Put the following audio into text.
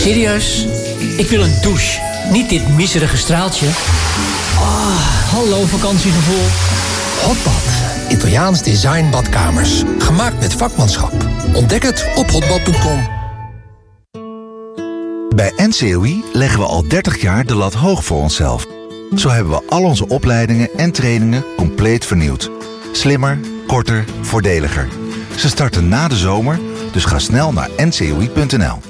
Serieus? Ik wil een douche. Niet dit miserige straaltje. Hallo vakantiegevoel. Hotbad. Italiaans design badkamers. Gemaakt met vakmanschap. Ontdek het op hotbad.com. Bij NCOI leggen we al 30 jaar de lat hoog voor onszelf. Zo hebben we al onze opleidingen en trainingen compleet vernieuwd. Slimmer, korter, voordeliger. Ze starten na de zomer, dus ga snel naar ncoi.nl.